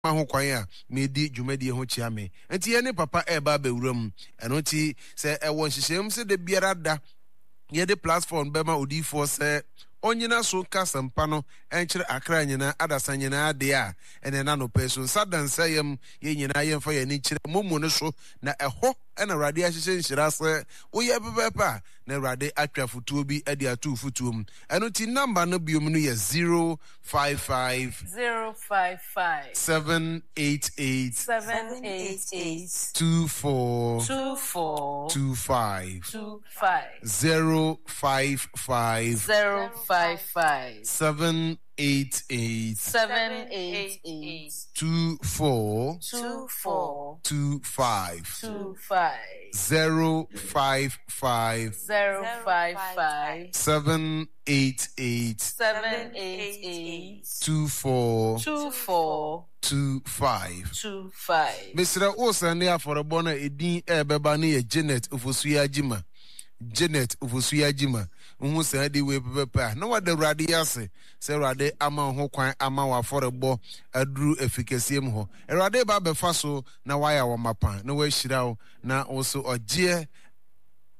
ho kwan a medi dwumadi ho chia me enti ye ne papa eba bewuram eno ti se ewo nhyehyem se de biara da ye de platform bema odifo se onyina so kasampa no enkyere akra nyina adasa nyina ade a ene na no peso sadansa yem ye nyina ye mfa ye ni kyere momu no so na eho ena rade ahyehye nhyira se oye bebepa na rade atwa futuo bi ade atu futuom eno ti number no biom no ye 055 788 24 25 055 788 24 25 055 788 24 25 Mr. Osa ne aforebo na edin ebeba ne ye Janet Ofosuya Jima Uhu se adi we pepa na wade rade yase se rade ama ho kwan ama wa aforebo aduru efikasiem ho rade ba befa so na waya wo mapan na wa hirawo na also oje